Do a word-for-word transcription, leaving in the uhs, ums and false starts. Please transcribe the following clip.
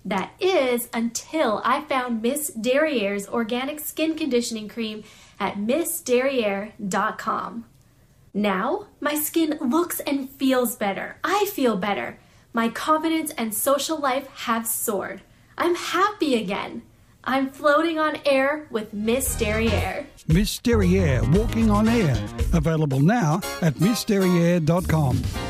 That is until I found Miss Derriere's organic skin conditioning cream at miss derriere dot com. Now, my skin looks and feels better. I feel better. My confidence and social life have soared. I'm happy again. I'm floating on air with Miss Derriere. Miss Derriere, walking on air. Available now at miss derriere dot com.